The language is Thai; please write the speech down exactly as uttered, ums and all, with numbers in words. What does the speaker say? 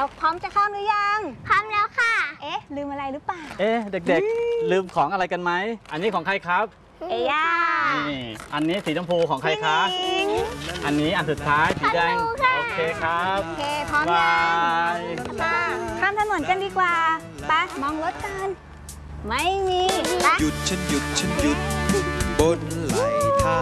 เราพร้อมจะข้ามหรือยังพร้อมแล้วค่ะเอ๊ะลืมอะไรหรือเปล่าเอ๊ะเด็กๆลืมของอะไรกันไหมอันนี้ของใครครับเอย่านี่อันนี้สีชมพูของใครคะอันนี้อันสุดท้ายสีแดงโอเคครับโอเคพร้อมยังมาข้ามถนนกันดีกว่าไปมองรถกันไม่มีหยุดฉันหยุดฉันหยุดบนไหล